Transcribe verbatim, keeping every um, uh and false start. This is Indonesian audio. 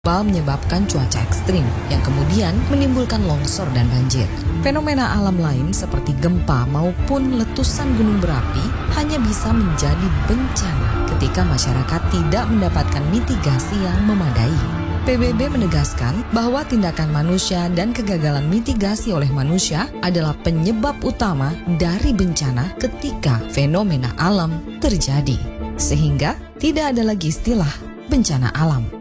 global menyebabkan cuaca ekstrim yang kemudian menimbulkan longsor dan banjir. Fenomena alam lain seperti gempa maupun letusan gunung berapi hanya bisa menjadi bencana ketika masyarakat tidak mendapatkan mitigasi yang memadai. P B B menegaskan bahwa tindakan manusia dan kegagalan mitigasi oleh manusia adalah penyebab utama dari bencana ketika fenomena alam terjadi. Sehingga tidak ada lagi istilah bencana alam.